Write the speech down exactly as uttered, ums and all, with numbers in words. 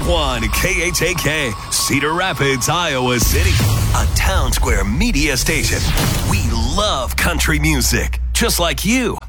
one K H A K, Cedar Rapids, Iowa City. A Town Square media station. We love country music, just like you.